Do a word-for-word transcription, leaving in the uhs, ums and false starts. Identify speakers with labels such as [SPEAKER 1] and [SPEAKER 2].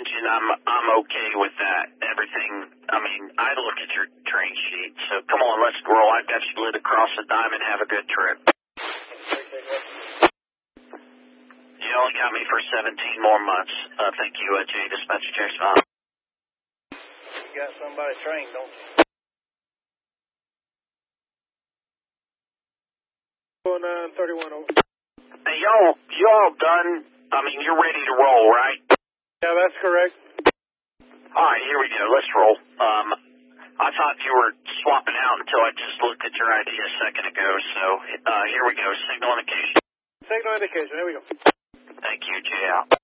[SPEAKER 1] engine, I'm I'm okay with that. Everything, I mean, I look at your train sheet, so come on, let's roll. I've got you lit across the diamond. Have a good trip. You only got me for seventeen more months. Uh, thank you, uh, Jay, Dispatcher Jackson. Uh,
[SPEAKER 2] you got somebody trained, don't you? oh nine thirty-one over.
[SPEAKER 1] Hey, y'all, y'all done? I mean, you're ready to roll, right?
[SPEAKER 2] Yeah, that's correct.
[SPEAKER 1] All right, here we go. Let's roll. Um, I thought you were swapping out until I just looked at your I D a second ago, so uh, here we go. Signal indication.
[SPEAKER 2] Signal indication, there we go.
[SPEAKER 1] Thank you, Jay out.